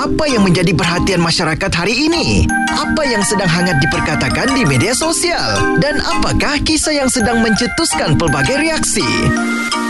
apa yang menjadi perhatian masyarakat hari ini? Apa yang sedang hangat diperkatakan di media sosial? Dan apakah kisah yang sedang mencetuskan pelbagai reaksi?